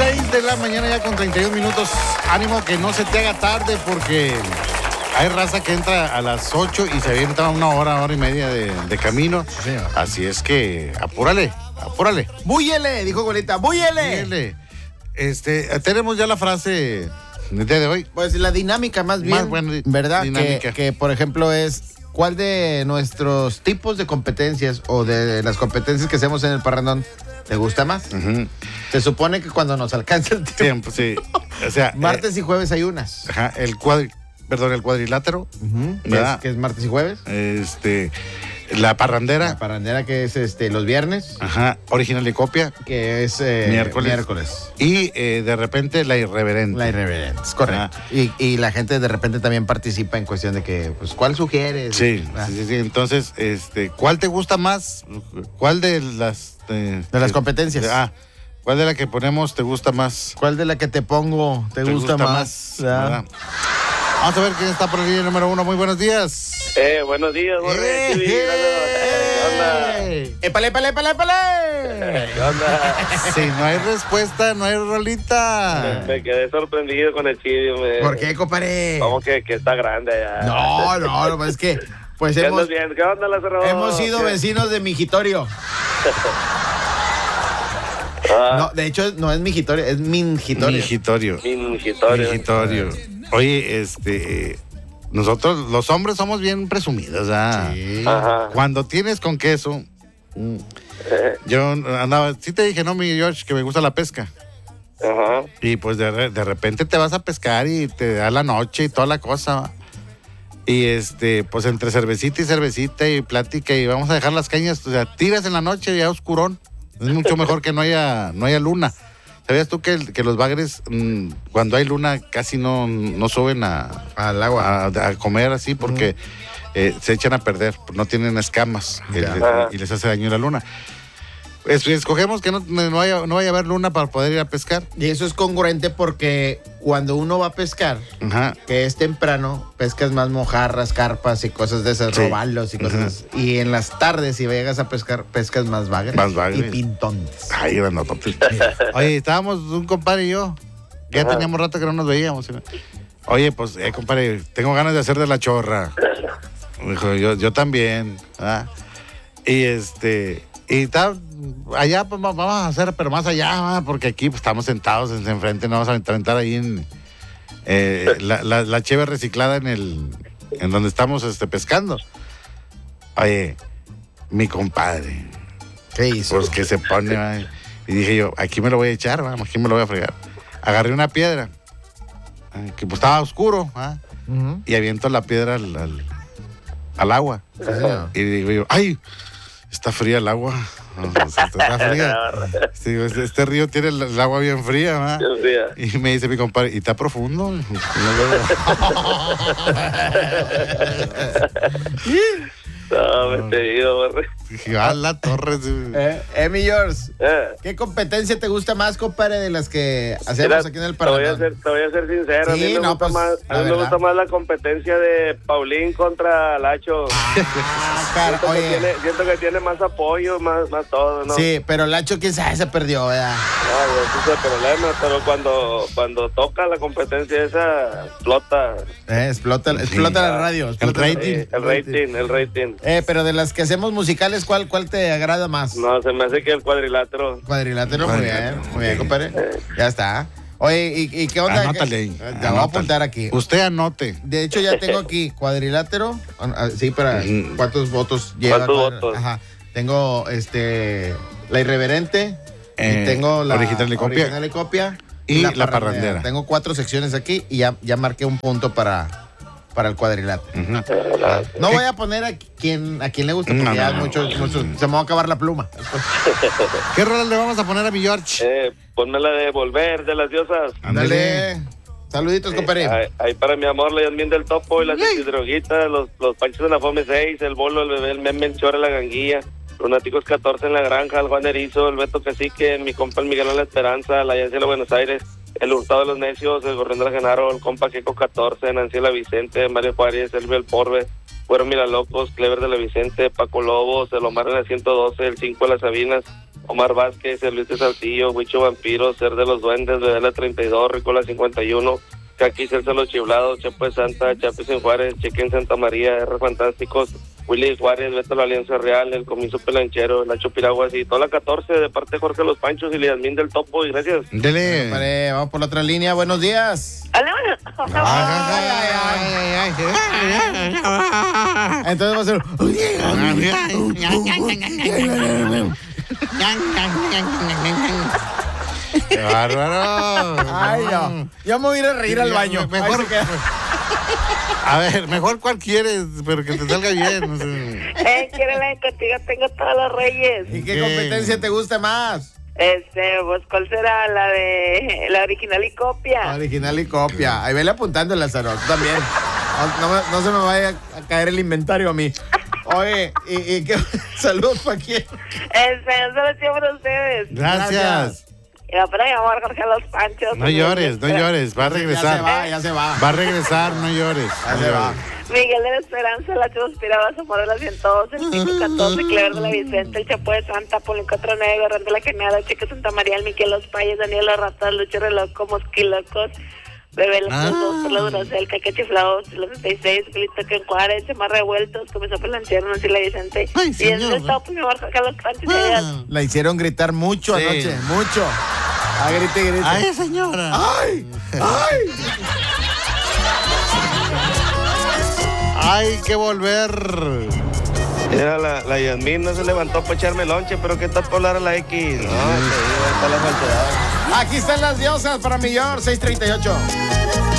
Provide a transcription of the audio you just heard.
6 de la mañana ya con 31 minutos. Ánimo que no se te haga tarde porque hay raza que entra a las 8 y se avienta una hora y media de camino. Sí, señor. Así es que apúrale. ¡Búyele! Dijo Golita, ¡búyele! Tenemos ya la frase del día de hoy. Pues la dinámica más bien, Más buena ¿verdad? dinámica. Que, por ejemplo, es ¿cuál de nuestros tipos de competencias o de las competencias que hacemos en el parrandón te gusta más? Ujú. Se supone que cuando nos alcanza el tiempo. Sí. O sea, Martes y jueves hay unas. ajá, el cuadrilátero, ¿verdad? Que es martes y jueves. La parrandera, La parrandera que es los viernes, ajá, original y copia, que es miércoles. Y de repente la irreverente. La irreverente, es correcto. Y la gente de repente también participa en cuestión de que, pues, ¿cuál sugieres? Sí, Ah. sí. Entonces, ¿cuál te gusta más? ¿Cuál de las... De las competencias. ¿Cuál de la que ponemos te gusta más? ¿Cuál de la que te pongo te gusta más? ¿Verdad? Vamos a ver quién está por la línea número 1. Muy buenos días. Buenos días, Borre. ¿Qué onda? ¡Épale! ¿Qué onda? Si no hay respuesta, no hay rolita. Me quedé sorprendido con el chido. ¿Por qué, compadre? ¿Cómo que está grande allá? No, es que, pues ¿Qué andas bien? ¿Qué onda, Lázaro? hemos sido vecinos de Mingitorio. No, de hecho, no es Mingitorio, es Mingitorio. Mingitorio. Oye, nosotros los hombres somos bien presumidos, ¿ah? Sí. Ajá. Cuando tienes con queso, yo andaba, sí te dije, no, mi George, que me gusta la pesca. Ajá. Y pues de repente te vas a pescar y te da la noche y toda la cosa, ¿va? Y pues entre cervecita y plática y vamos a dejar las cañas, o sea, tiras en la noche ya oscurón. Es mucho mejor que no haya luna. ¿Sabías tú que los bagres, cuando hay luna, casi no suben Al agua. a comer así porque se echan a perder, no tienen escamas y les hace daño la luna? Escogemos que no vaya a haber luna para poder ir a pescar. Y eso es congruente porque cuando uno va a pescar, Ajá. que es temprano, pescas más mojarras, carpas y cosas de esas, Sí. robalos y cosas así. Y en las tardes, si llegas a pescar, pescas más bagres. Más bagres. Y pintones. Ay, grandotote. Oye, estábamos un compadre y yo. Ya Ajá. teníamos rato que no nos veíamos. Oye, pues, compadre, tengo ganas de hacer de la chorra. Dijo, yo también. ¿Ah? Y y está allá, pues vamos a hacer, pero más allá, ¿va? Porque aquí pues, estamos sentados enfrente, no vamos a entrar ahí en la cheve reciclada en donde estamos pescando. Oye, mi compadre, ¿Qué hizo? pues que se pone, ¿va? Y dije yo, aquí me lo voy a echar, ¿va? Aquí me lo voy a fregar. Agarré una piedra, que pues estaba oscuro, ¿va? Ujú. Y aviento la piedra al agua. Sí, señor. Y digo yo, ¡ay! Está fría el agua. No, está fría. Sí, este río tiene el agua bien fría, ¿verdad? Dios mío. Y me dice mi compadre, ¿y está profundo? No, me te digo, Borre. Dije, ¡a la torre! Mi George, Eh. ¿qué competencia te gusta más, compadre, de las que hacemos Mira, aquí en el te voy a parrandón? ser sincero. Sí, a mí me no, gusta pues, más, la a mí me verdad. gusta más la competencia de Paulín contra Lacho. Siento que tiene más apoyo, más todo, ¿no? Sí, pero Lacho, quién sabe, se perdió, ¿verdad? No, ese es el problema, pero cuando toca la competencia esa, explota. Explota la radio. explota la rating. radio. El rating. Pero de las que hacemos musicales, ¿cuál te agrada más? No, se me hace que el cuadrilátero. Cuadrilátero, Cuadrilátero. muy bien, compadre. Ya está. Oye, ¿y qué onda? Anótale ahí. Ya voy a apuntar aquí. Usted anote. De hecho, ya tengo aquí cuadrilátero. Sí, para ¿cuántos votos lleva? ¿Cuántos votos? Ajá. Tengo la irreverente. Y tengo la original y copia. original y copia. Y la parrandera. Tengo 4 secciones aquí y ya marqué un punto para el cuadrilátero. Ujú. No voy a poner a quien le guste porque No, ya no, muchos, se me va a acabar la pluma. ¿Qué rola le vamos a poner a mi George? Ponme la de Volver, de las diosas. Ándale. Saluditos, compadre. Ahí para mi amor, la Yasmín del Topo y las droguitas, los panchos de la Fome 6, el bolo, el bebé, el meme, el chore, la ganguilla, Lunáticos 14 en la granja, el Juan Erizo, el Beto Cacique, mi compa el Miguel en la Esperanza, la Yancia de los Buenos Aires, el Hurtado de los Necios, el Gorrión de la Genaro, el compa Queco 14, Nancy la Vicente, Mario Juárez, Elvio el Porbe, Fueron Miralocos, Clever de la Vicente, Paco Lobos, el Omar en la 112, el 5 de las Sabinas, Omar Vázquez, el Luis de Saltillo, Huicho Vampiro, Ser de los Duendes, Bebé la 32, Ricola 51, Kaki Celsa Los Chiflados, Chepo de Santa, Chapis en Juárez, Cheque en Santa María, R Fantásticos, Willy Juárez, Beto la Alianza Real, El Comiso Pelanchero, Nacho Piraguas y toda la 14 de parte de Jorge Los Panchos y Liasmín del Topo, y gracias. Dele. Compadre, vamos por la otra línea. Buenos días. Entonces va a ser... ¡Qué bárbaro! Ay, no. Yo me voy a ir a reír al baño. Mejor, Ay, se queda. a ver, mejor cuál quieres, pero que te salga bien. No sé. Quiérela contigo, tengo todos los reyes. ¿Y qué competencia te gusta más? Pues, ¿cuál será? La de la original y copia. Original y copia. Ahí vele apuntando, Lázaro. Tú también. No se me vaya a caer el inventario a mí. Oye, ¿y qué? Salud, ¿para quién? Solo siempre ustedes. Gracias. Y para llamar a Jorge Los Panchos. No llores, no llores. Va a regresar. Ya se va. Va a regresar, no llores. Ya se va. Miguel de la Esperanza, La Chuspiraba, Zamora de la 112, el Pico 14, Clever de la Vicente, el Chapo de Santa, Polín 49, Garrón de la Geniada, Cheque Santa María, el Miquel Los Payes, Daniel Los Ratas, Lucho Reloco, Mosquilocos, Bebé Los Dos, por la Duracel, Caca Chiflados, los 66, Glito que en Juárez, Semar Revueltos, Comenzó Pelanchero, Nancy la Vicente, Ay, y es señor. el Topo, mi amor, Jorge Los Panchos. La hicieron gritar mucho Sí. anoche, mucho. Ah, grite. ¡Ay, señora! ¡Ay! ¡Ay! ¡Hay que volver! Mira, la Yasmín no se levantó para echarme lonche, pero ¿qué tal por hablar a la X? No, está la falsedad. Aquí están las diosas para mi George, 638.